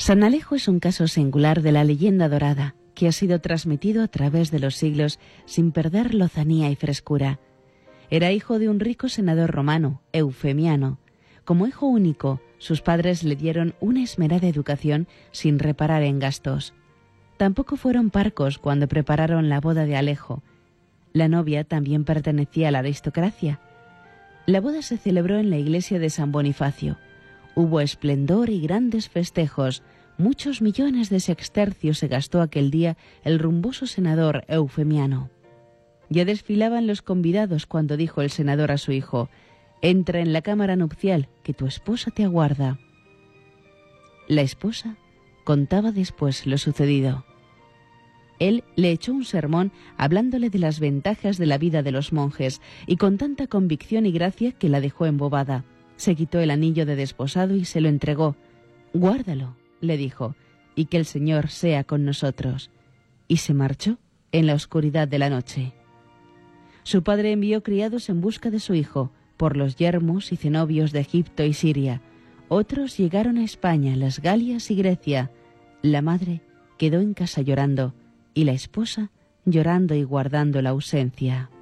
San Alejo es un caso singular de la leyenda dorada que ha sido transmitido a través de los siglos sin perder lozanía y frescura. Era hijo de un rico senador romano, Eufemiano. Como hijo único, sus padres le dieron una esmerada educación sin reparar en gastos. Tampoco fueron parcos cuando prepararon la boda de Alejo. La novia también pertenecía a la aristocracia. La boda se celebró en la iglesia de San Bonifacio. Hubo esplendor y grandes festejos. Muchos millones de sextercios se gastó aquel día el rumboso senador Eufemiano. Ya desfilaban los convidados cuando dijo el senador a su hijo: «Entra en la cámara nupcial, que tu esposa te aguarda». La esposa contaba después lo sucedido. Él le echó un sermón hablándole de las ventajas de la vida de los monjes, y con tanta convicción y gracia que la dejó embobada. Se quitó el anillo de desposado y se lo entregó. «Guárdalo», le dijo, «y que el Señor sea con nosotros». Y se marchó en la oscuridad de la noche. Su padre envió criados en busca de su hijo, por los yermos y cenobios de Egipto y Siria. Otros llegaron a España, las Galias y Grecia. La madre quedó en casa llorando, y la esposa llorando y guardando la ausencia.